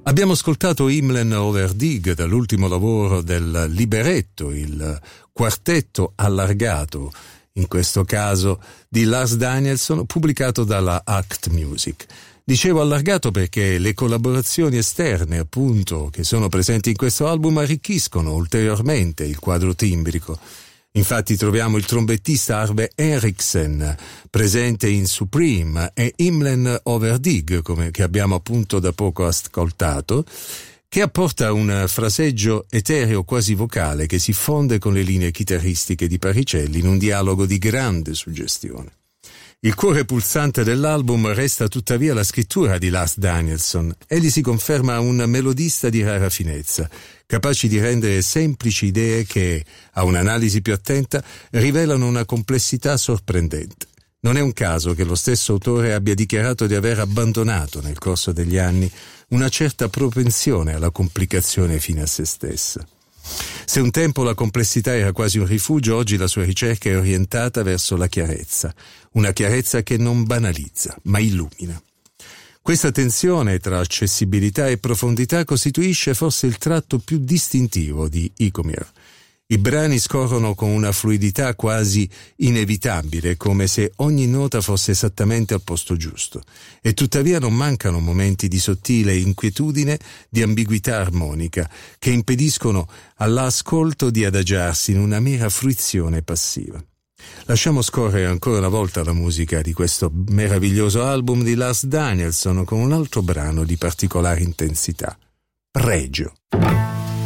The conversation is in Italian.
Abbiamo ascoltato Himmelen over Dig dall'ultimo lavoro del Liberetto, il quartetto allargato, in questo caso di Lars Danielsson, pubblicato dalla Act Music. Dicevo allargato perché le collaborazioni esterne, appunto, che sono presenti in questo album arricchiscono ulteriormente il quadro timbrico. Infatti troviamo il trombettista Arve Henriksen presente in Supreme e Himmelen over Dig, che abbiamo appunto da poco ascoltato, che apporta un fraseggio etereo quasi vocale che si fonde con le linee chitarristiche di Paricelli in un dialogo di grande suggestione. Il cuore pulsante dell'album resta tuttavia la scrittura di Lars Danielsson. Egli si conferma un melodista di rara finezza, capaci di rendere semplici idee che, a un'analisi più attenta, rivelano una complessità sorprendente. Non è un caso che lo stesso autore abbia dichiarato di aver abbandonato nel corso degli anni una certa propensione alla complicazione fine a se stessa. Se un tempo la complessità era quasi un rifugio, oggi la sua ricerca è orientata verso la chiarezza, una chiarezza che non banalizza, ma illumina. Questa tensione tra accessibilità e profondità costituisce forse il tratto più distintivo di Icomir. I brani scorrono con una fluidità quasi inevitabile, come se ogni nota fosse esattamente al posto giusto, e tuttavia non mancano momenti di sottile inquietudine, di ambiguità armonica, che impediscono all'ascolto di adagiarsi in una mera fruizione passiva. Lasciamo scorrere ancora una volta la musica di questo meraviglioso album di Lars Danielsson con un altro brano di particolare intensità, Pregio.